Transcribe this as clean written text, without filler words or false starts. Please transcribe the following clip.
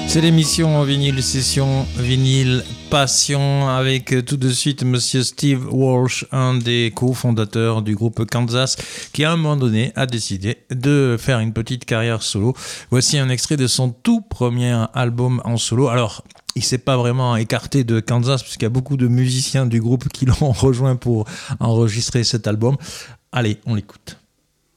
C'est l'émission en vinyle, session vinyle passion, avec tout de suite monsieur Steve Walsh, un des cofondateurs du groupe Kansas, qui à un moment donné a décidé de faire une petite carrière solo. Voici un extrait de son tout premier album en solo. Alors, il s'est pas vraiment écarté de Kansas, puisqu'il y a beaucoup de musiciens du groupe qui l'ont rejoint pour enregistrer cet album. Allez, on l'écoute.